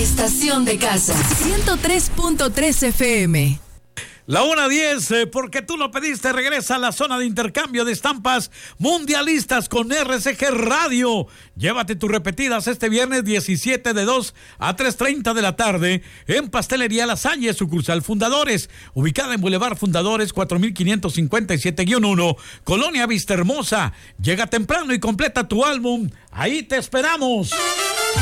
Estación de casa 103.3 FM. La 1:10, porque tú lo pediste, regresa a la zona de intercambio de estampas mundialistas con RCG Radio. Llévate tus repetidas este viernes 17 de 2 a 3:30 de la tarde en Pastelería La Salle, sucursal Fundadores, ubicada en Boulevard Fundadores 4557-1, Colonia Vista Hermosa. Llega temprano y completa tu álbum. Ahí te esperamos.